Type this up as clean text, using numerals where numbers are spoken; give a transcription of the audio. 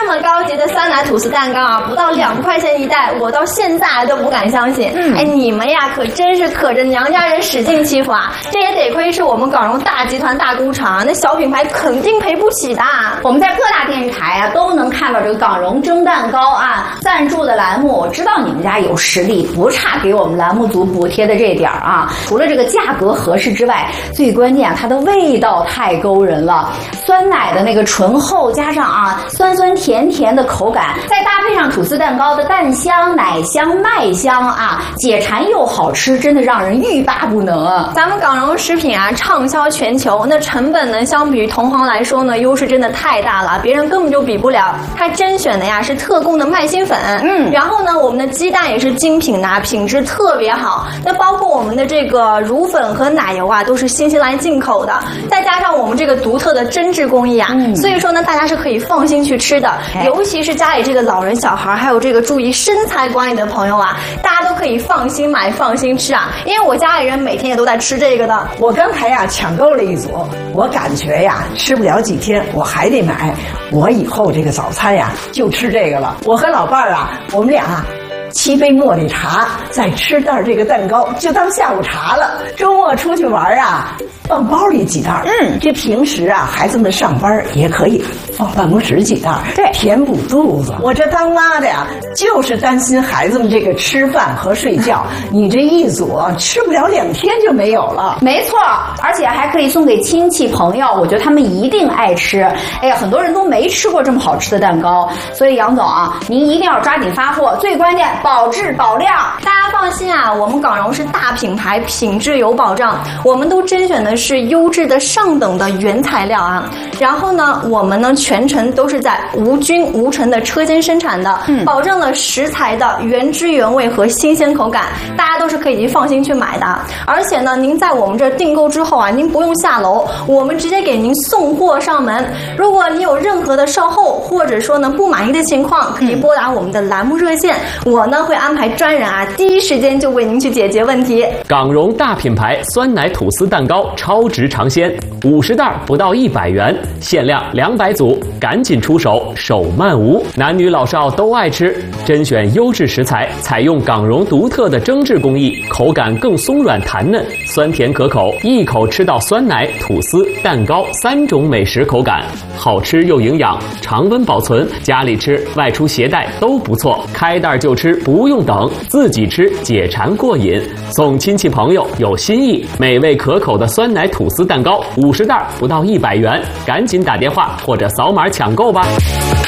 么高级的酸奶吐司蛋糕啊，不到2块钱一袋，我到现在都不敢相信。哎，你们呀可真是可着娘家人使劲欺负啊！这也得亏是我们港荣大集团大工厂，那小品牌肯定赔不起的。 我们在各大电视台啊都能看到这个港荣蒸蛋糕啊赞助的栏目。我知道你们家有实力，不差给我们栏目组补贴的这点啊。除了这个价格合适之外，最关键啊，它的味道太勾人了。酸奶的那个醇厚，加上啊酸酸甜甜的口感，再搭配上吐司蛋糕的蛋香、奶香、麦香啊，解馋又好吃，真的让人欲罢不能。 咱们港荣食品啊畅销全球，那成本呢相比于同行来说呢，优势真的太大了，别人根本就比不了。它甄选的呀是特供的麦芯粉，然后呢我们的鸡蛋也是精品的，品质特别好。那包括我们的这个乳粉和奶油啊都是新西兰进口的，再加上我们这个独特的针织工艺啊，所以说呢大家是可以放心去吃的。尤其是家里这个老人小孩，还有这个注意身材管理的朋友啊，大家都可以放心买放心吃啊，因为我家里人每天也都在吃这个的。 我刚才呀抢购了一组，我感觉呀吃不了几天我还得买，我以后这个早餐呀就吃这个了。我和老伴儿啊，我们俩沏杯茉莉茶，再吃袋这个蛋糕，就当下午茶了。周末出去玩啊，放包里几袋。这平时啊，孩子们上班也可以放办公室几袋，对，填补肚子。我这当妈的呀，就是担心孩子们这个吃饭和睡觉，你这一组吃不了2天就没有了。 没错，而且还可以送给亲戚朋友，我觉得他们一定爱吃。哎呀，很多人都没吃过这么好吃的蛋糕，所以杨总啊，您一定要抓紧发货，最关键保质保量。 大家放心啊，我们港荣是大品牌，品质有保障，我们都甄选的是优质的上等的原材料啊。然后呢，我们呢全程都是在无菌无尘的车间生产的，保证了食材的原汁原味和新鲜口感，大家都是可以放心去买的。而且呢，您在我们这订购之后啊，您不用下楼，我们直接给您送货上门。如果你有任何的售后或者说呢不满意的情况，可以拨打我们的栏目热线，我呢会安排专人啊，第一时间就为您去解决问题。 港荣大品牌酸奶吐司蛋糕超值尝鲜，50袋不到100元，限量200组，赶紧出手，手慢无。男女老少都爱吃，甄选优质食材，采用港荣独特的蒸制工艺，口感更松软弹嫩，酸甜可口，一口吃到酸奶、吐司、蛋糕3种美食口感，好吃又营养，常温保存，家里吃、外出携带都不错，开袋就吃，不用等，自己吃解馋过瘾，送亲戚朋友有新意，美味可口的酸奶吐司蛋糕50袋不到100元，赶紧打电话或者扫码抢购吧。